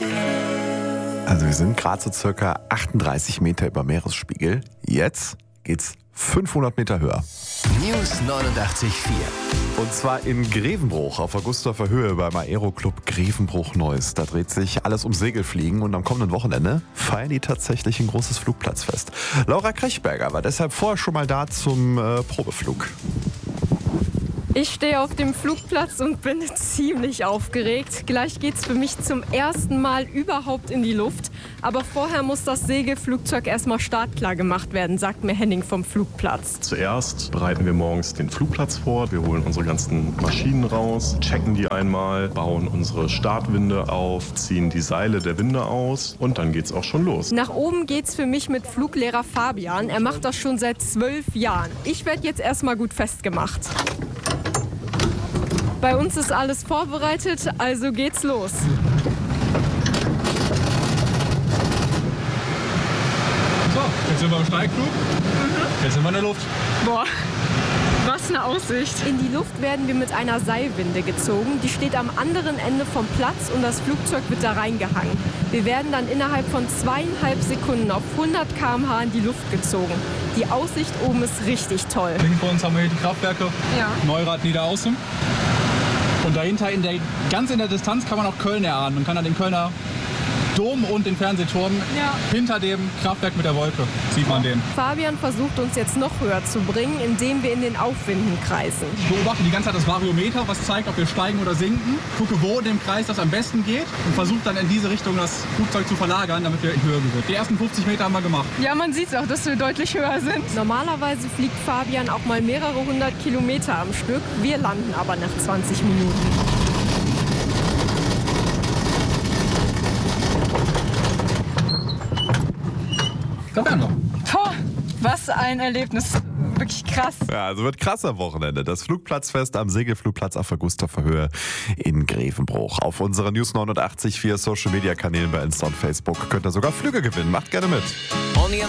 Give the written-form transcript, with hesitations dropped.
Also wir sind gerade so circa 38 Meter über Meeresspiegel. Jetzt geht's 500 Meter höher. News 89.4. Und zwar in Grevenbruch auf Augustafer Höhe beim Aeroclub Grevenbruch-Neuss. Da dreht sich alles um Segelfliegen und am kommenden Wochenende feiern die tatsächlich ein großes Flugplatzfest. Laura Krechberger war deshalb vorher schon mal da zum Probeflug. Ich stehe auf dem Flugplatz und bin ziemlich aufgeregt. Gleich geht's für mich zum ersten Mal überhaupt in die Luft. Aber vorher muss das Segelflugzeug erstmal startklar gemacht werden, sagt mir Henning vom Flugplatz. Zuerst bereiten wir morgens den Flugplatz vor. Wir holen unsere ganzen Maschinen raus, checken die einmal, bauen unsere Startwinde auf, ziehen die Seile der Winde aus und dann geht's auch schon los. Nach oben geht's für mich mit Fluglehrer Fabian. Er macht das schon seit 12 Jahren. Ich werde jetzt erstmal gut festgemacht. Bei uns ist alles vorbereitet, also geht's los. So, jetzt sind wir im Steigflug. Jetzt sind wir in der Luft. Boah, was eine Aussicht. In die Luft werden wir mit einer Seilwinde gezogen. Die steht am anderen Ende vom Platz und das Flugzeug wird da reingehangen. Wir werden dann innerhalb von 2,5 Sekunden auf 100 km/h in die Luft gezogen. Die Aussicht oben ist richtig toll. Links vor uns haben wir hier die Kraftwerke. Ja. Neurath, Niederaußen. Und dahinter, ganz in der Distanz, kann man auch Köln erahnen. Man kann dann den Kölner Dom und den Fernsehturm hinter dem Kraftwerk mit der Wolke, sieht man den. Fabian versucht uns jetzt noch höher zu bringen, indem wir in den Aufwinden kreisen. Ich beobachte die ganze Zeit das Variometer, was zeigt, ob wir steigen oder sinken. Gucke, wo in dem Kreis das am besten geht und versuche dann in diese Richtung das Flugzeug zu verlagern, damit wir in Höhe gewinnen. Die ersten 50 Meter haben wir gemacht. Ja, man sieht auch, dass wir deutlich höher sind. Normalerweise fliegt Fabian auch mal mehrere 100 Kilometer am Stück. Wir landen aber nach 20 Minuten. Da wären wir. Boah, was ein Erlebnis. Wirklich krass. Ja, also wird krass am Wochenende. Das Flugplatzfest am Segelflugplatz auf Augustafer Höhe in Grevenbruch. Auf unseren News 89.4 Social Media Kanälen bei Insta und Facebook könnt ihr sogar Flüge gewinnen. Macht gerne mit. Onion